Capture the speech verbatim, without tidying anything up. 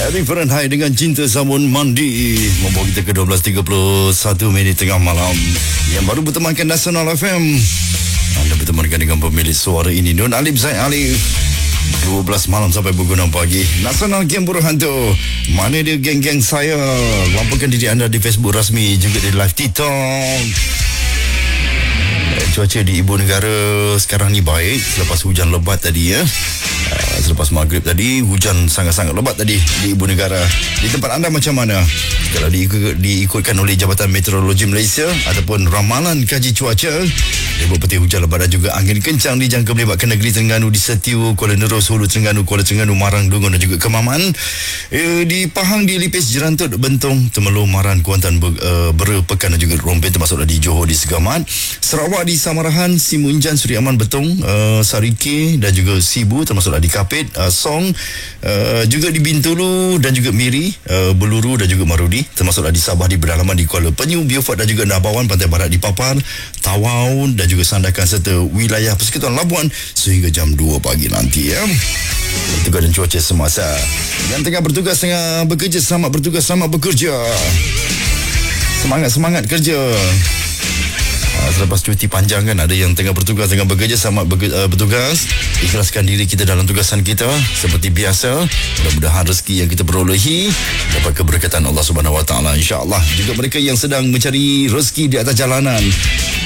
Harry Fahrenheit dengan Cinta Sabun Mandi membawa kita ke dua belas tiga puluh satu minit tengah malam. Yang baru bertemankan Nasional F M, anda bertemankan dengan pemilik suara ini Nun Alif Zaid Alif. dua belas malam sampai pukul enam pagi. Nasional Game Buruh Hantu. Mana dia geng-geng saya? Laporkan diri anda di Facebook rasmi, juga di live TikTok. Cuaca di ibu negara sekarang ni baik selepas hujan lebat tadi ya. Uh, selepas maghrib tadi hujan sangat-sangat lebat tadi di ibu negara. Di tempat anda macam mana? Kalau diikut, diikutkan oleh Jabatan Meteorologi Malaysia ataupun ramalan kaji cuaca, ribut peti hujan lebat dan juga angin kencang dijangka melibatkan negeri Terengganu di Setiu, Kuala Nerus, Hulu Terengganu, Kuala Terengganu, Marang, Dungun dan juga Kemaman. E, di Pahang, di Lipis, Jerantut, Bentong, Temelung, Maran, Kuantan, Ber, uh, Bera, Pekan dan juga Rompin, termasuklah di Johor, di Segamat. Sarawak, di Samarahan, Simunjan, Seri Aman, Betong, uh, Sarike dan juga Sibu, termasuklah di Kapit, uh, Song, uh, juga di Bintulu dan juga Miri, uh, Beluru dan juga Marudi, termasuklah di Sabah, di Berdalaman, di Kuala Penyu, Beaufort dan juga Nabawan, Pantai Barat di Papar, Tawau dan juga Sandakan serta wilayah Persekutuan Labuan sehingga jam dua pagi nanti ya. Bertugas dan cuaca semasa. Yang tengah bertugas, tengah bekerja, selamat bertugas, selamat bekerja. Semangat-semangat kerja. Selepas cuti panjang kan, ada yang tengah bertugas, tengah bekerja, selamat bertugas. Ikhlaskan diri kita dalam tugasan kita seperti biasa. Mudah-mudahan rezeki yang kita perolehi dapat keberkatan Allah Subhanahu Wa Taala, insya-Allah. Juga mereka yang sedang mencari rezeki di atas jalanan,